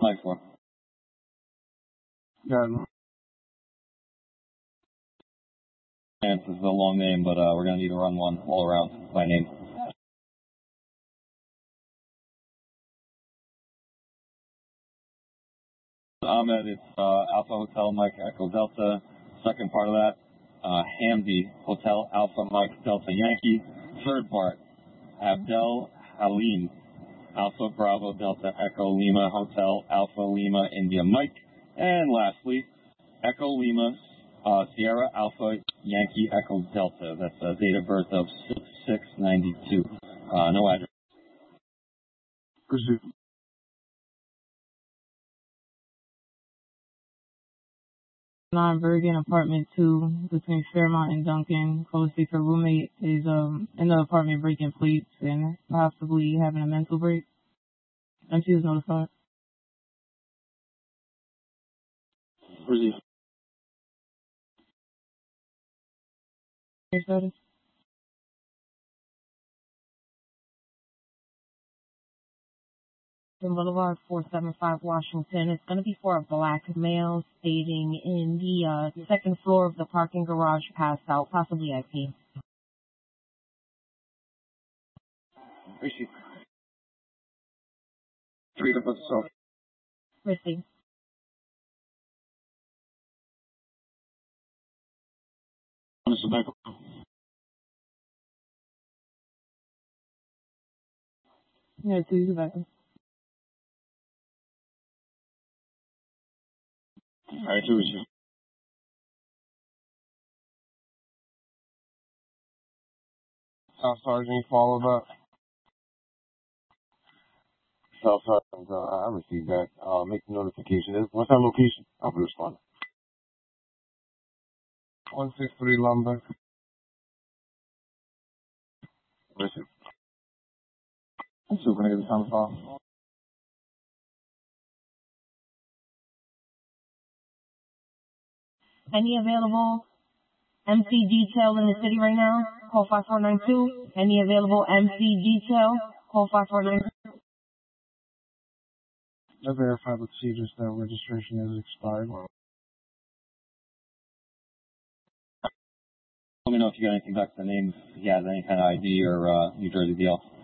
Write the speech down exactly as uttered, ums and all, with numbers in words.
Mike four. Got it. And this is a long name, but uh, we're going to need to run one all around by name. Ahmed, it's uh, Alpha Hotel Mike Echo Delta. Second part of that, uh, Hamdi Hotel Alpha Mike Delta Yankee. Third part, Abdel Halim Alpha Bravo Delta Echo Lima Hotel Alpha Lima India Mike. And lastly, Echo Lima uh, Sierra Alpha Yankee Echo Delta. That's a date of birth of six six ninety-two. Uh, no address. Proceed. Nine Bergen, apartment two, between Fairmont and Duncan. Code six, her roommate is um in the apartment breaking plates and possibly having a mental break. And she was notified. Proceed. Your status? Boulevard, four seventy-five, Washington. It's going to be for a black male staging in the uh, second floor of the parking garage, passed out, possibly I P. Proceed. Three to put yourself. Receive. Mister Michael. Yeah, two, you back. All right, two is you. South Sergeant, follow that. South Sergeant, uh, I received that. Uh, make the notification. What's that location? I'll be responding. one six three Lumber. Listen. I'm still going to get the time file. Any available M C detail in the city right now? Call five four nine two. Any available M C detail? Call five four nine two. I verified with Cedars that registration is expired. Let me know if you got anything back to the name, if he has any kind of I D or uh, New Jersey deal.